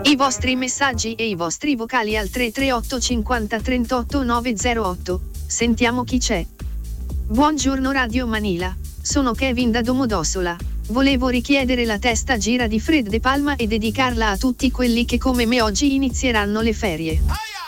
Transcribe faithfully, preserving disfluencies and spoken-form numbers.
I vostri messaggi e i vostri vocali al tre tre otto cinquanta trentotto nove zero otto. Sentiamo chi c'è. Buongiorno Radio Manila, sono Kevin da Domodossola. Volevo richiedere la testa gira di Fred De Palma e dedicarla a tutti quelli che come me oggi inizieranno le ferie.